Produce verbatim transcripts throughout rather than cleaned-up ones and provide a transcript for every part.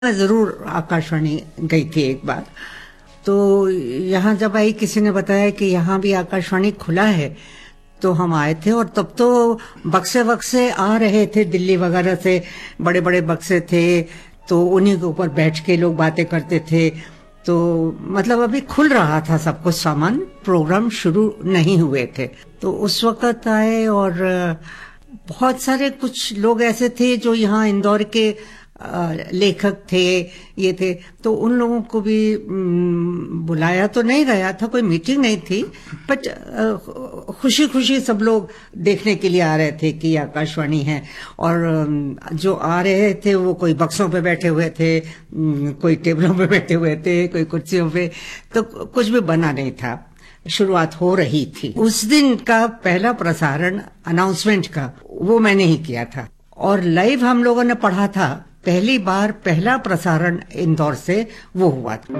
मैं ज़रूर आकाशवाणी गई थी एक बार। तो यहाँ जब आई, किसी ने बताया कि यहाँ भी आकाशवाणी खुला है, तो हम आए थे। और तब तो बक्से बक्से आ रहे थे दिल्ली वगैरह से, बड़े बड़े बक्से थे, तो उन्हीं के ऊपर बैठ के लोग बातें करते थे। तो मतलब अभी खुल रहा था सब कुछ सामान, प्रोग्राम शुरू नहीं हुए थे। तो उस वक्त आए और बहुत सारे कुछ लोग ऐसे थे जो यहाँ इंदौर के लेखक थे, ये थे, तो उन लोगों को भी बुलाया तो नहीं गया था, कोई मीटिंग नहीं थी, बट खुशी खुशी सब लोग देखने के लिए आ रहे थे कि आकाशवाणी है। और जो आ रहे थे वो कोई बक्सों पे बैठे हुए थे, कोई टेबलों पे बैठे हुए थे, कोई कुर्सियों पे, तो कुछ भी बना नहीं था। शुरुआत हो रही थी। उस दिन का पहला प्रसारण अनाउंसमेंट का वो मैंने ही किया था, और लाइव हम लोगों ने पढ़ा था। पहली बार पहला प्रसारण इंदौर से वो हुआ था।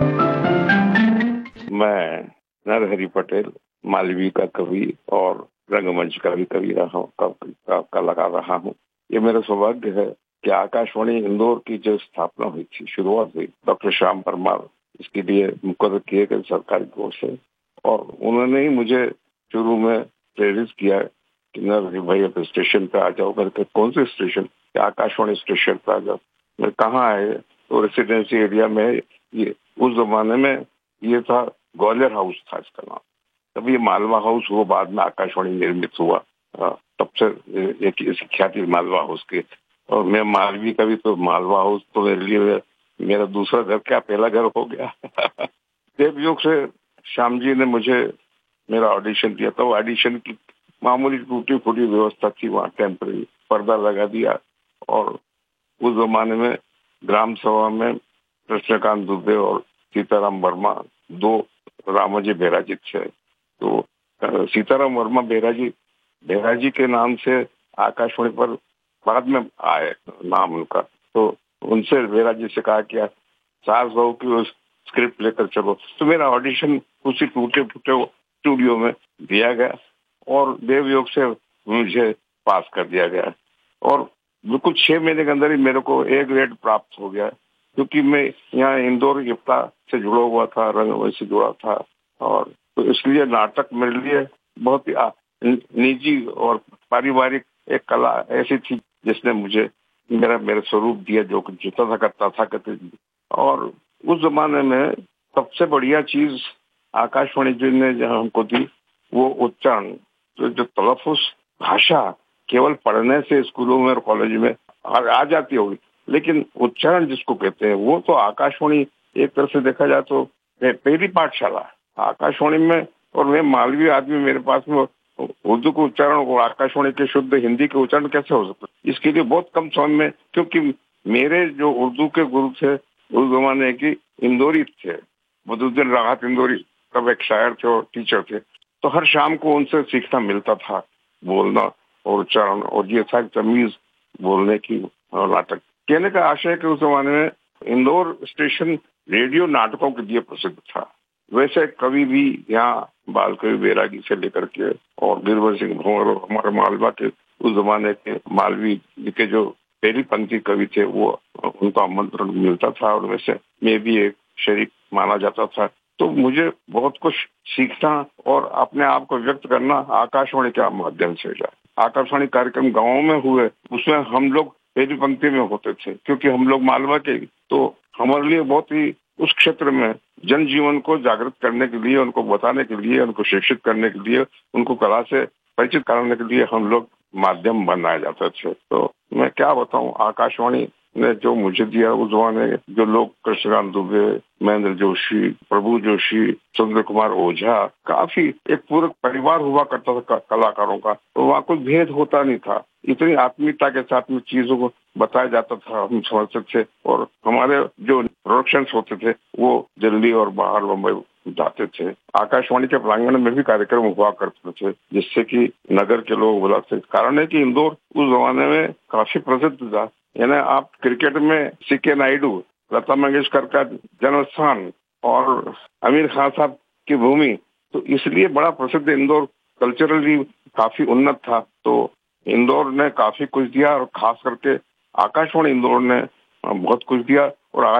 मैं नरहरि पटेल, मालवी का कवि और रंगमंच का भी कवि रहा हूँ, का लगा रहा हूँ। ये मेरा सौभाग्य है कि आकाशवाणी इंदौर की जो स्थापना हुई थी, शुरुआत हुई, डॉक्टर श्याम परमार इसके लिए मुकर्रर किए गए सरकारी कोर्स से, और उन्होंने ही मुझे शुरू में प्रेरित किया कि नरहरि भाई अब स्टेशन पे आ जाओ करके। कौन से स्टेशन? आकाशवाणी स्टेशन पे आ जाओ। मैं कहाँ है? तो रेसिडेंसी एरिया में। ये उस जमाने में ये था, ग्वालियर हाउस था इसका नाम। तब ये मालवा हाउस हुआ, बाद में आकाशवाणी निर्मित हुआ। तब से एक ख्याति मालवा हाउस की। और मैं मालवी का भी, तो मालवा हाउस तो मेरे लिए मेरा दूसरा घर, क्या पहला घर हो गया। देवयोग से श्याम जी ने मुझे मेरा ऑडिशन दिया था। वो ऑडिशन की मामूली टूटी फूटी व्यवस्था थी वहाँ, टेम्पररी पर्दा लगा दिया। और उस जमाने में ग्राम सभा में कृष्णकांत दुबे और सीताराम वर्मा, दो रामोजी बेराजी थे। तो सीताराम वर्मा बेराजी बेराजी के नाम से आकाशवाणी पर बाद में आए नाम उनका। तो उनसे बेराजी से कहा कि सास बहू की उस स्क्रिप्ट लेकर चलो। तो मेरा ऑडिशन उसी टूटे फूटे स्टूडियो में दिया गया और देवयोग से मुझे पास कर दिया गया। और बिल्कुल छह महीने के अंदर ही मेरे को ए ग्रेड प्राप्त हो गया, क्योंकि मैं यहाँ इंदौर इफ्ता से जुड़ा हुआ था, रंगमंच से जुड़ा था। और तो इसलिए नाटक मेरे लिए बहुत ही निजी और पारिवारिक एक कला ऐसी थी जिसने मुझे मेरा मेरा स्वरूप दिया, जो जीता था करता था करते। और उस जमाने में सबसे बढ़िया चीज आकाशवाणी जी ने जहाँ हमको दी, वो उच्चारण। तो जो तलफ़ुज़ भाषा केवल पढ़ने से स्कूलों में और कॉलेज में आ जाती होगी, लेकिन उच्चारण जिसको कहते हैं, वो तो आकाशवाणी एक तरह से देखा जाए तो पहली पाठशाला आकाशवाणी में। और मैं मालवी आदमी, मेरे पास में उर्दू के उच्चारण और आकाशवाणी के शुद्ध हिंदी के उच्चारण कैसे हो सकते? इसके लिए बहुत कम समय में, क्योंकि मेरे जो उर्दू के गुरु थे उस जमाने की इंदौरी थे, बदरुद्दीन राहत इंदौरी, तब एक शायर थे और टीचर थे। तो हर शाम को उनसे सीखना मिलता था, बोलना और उच्चारण, और ये था तमीज बोलने की। और नाटक कहने का आशय कि उस जमाने में इंदौर स्टेशन रेडियो नाटकों के लिए प्रसिद्ध था। वैसे कवि भी यहाँ बाल कवि बैरागी से लेकर के और गिरवर सिंह भंवर और हमारे मालवा के उस जमाने के मालवी के जो पहली पंक्ति कवि थे, वो उनका आमंत्रण मिलता था, और वैसे मैं भी एक शरीक माना जाता था। तो मुझे बहुत कुछ सीखना और अपने आप को व्यक्त करना आकाशवाणी के माध्यम से जाए। आकाशवाणी कार्यक्रम गाँव में हुए, उसमें हम लोग पहली पंक्ति में होते थे, क्योंकि हम लोग मालवा के। तो हमारे लिए बहुत ही उस क्षेत्र में जनजीवन को जागृत करने के लिए, उनको बताने के लिए, उनको शिक्षित करने के लिए, उनको कला से परिचित कराने के लिए हम लोग माध्यम बनाए जाते थे। तो मैं क्या बताऊं, आकाशवाणी ने जो मुझे दिया, उस जमाने जो लोग कृष्णकांत दुबे, महेंद्र जोशी, प्रभु जोशी, चंद्र कुमार ओझा, काफी एक पूरा परिवार हुआ करता था कलाकारों का। तो वहाँ कोई भेद होता नहीं था, इतनी आत्मीयता के साथ में चीजों को बताया जाता था, हम समझते थे। और हमारे जो प्रोडक्शंस होते थे वो दिल्ली और बाहर बम्बई जाते थे। आकाशवाणी के प्रांगण में भी कार्यक्रम हुआ करते थे, जिससे कि नगर के लोग बुलाते। कारण है कि इंदौर उस जमाने में काफी प्रसिद्ध था। यानी आप क्रिकेट में सी के नायडू, लता मंगेशकर का जन्म स्थान और आमिर खान साहब की भूमि, तो इसलिए बड़ा प्रसिद्ध इंदौर कल्चरली काफी उन्नत था। तो इंदौर ने काफी कुछ दिया, और खास करके आकाशवाणी इंदौर ने बहुत कुछ दिया। और